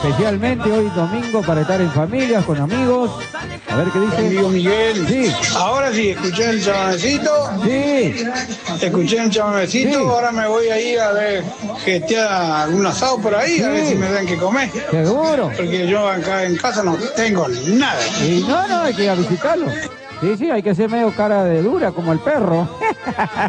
especialmente hoy domingo para estar en familia, con amigos. A ver qué dice. Amigo Miguel. Sí. Ahora sí, escuché el chamamecito. Sí. Escuché el chamamecito. Sí. Ahora me voy a ir a ver que esté algún asado por ahí, Sí. a ver si me dan que comer. Seguro. Porque yo acá en casa no tengo nada. Y no, hay que ir a visitarlo. Sí, hay que ser medio cara de dura como el perro.